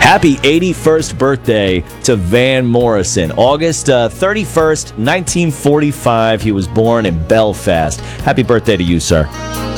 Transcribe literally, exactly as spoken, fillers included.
Happy eighty-first birthday to Van Morrison. August uh, thirty-first, nineteen forty-five. He was born in Belfast. Happy birthday to you, sir.